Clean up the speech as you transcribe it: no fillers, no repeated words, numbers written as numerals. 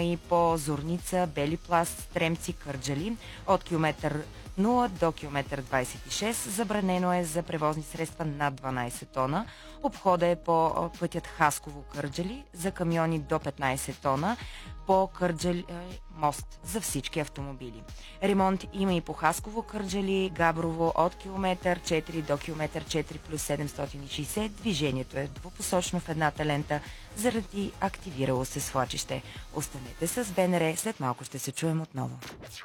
има и по Зорница, Бели пласт, Стремци, Кърджали от километър 0 до километър 26. Забранено е за превозни средства над 12 тона. Обхода е по пътят Хасково-Кърджали за камиони до 15 тона по Кърджали мост за всички автомобили. Ремонт има и по Хасково, Кърджали, Габрово от километър 4 до километър 4 плюс 760. Движението е двупосочно в едната лента заради активирало се свлачище. Останете с БНР, след малко ще се чуем отново.